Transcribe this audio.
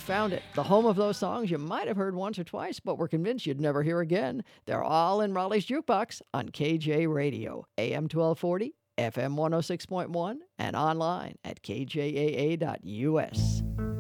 found it. The home of those songs you might have heard once or twice, but were convinced you'd never hear again. They're all in Raleigh's Jukebox on KJ Radio, AM 1240, FM 106.1, and online at kjaa.us.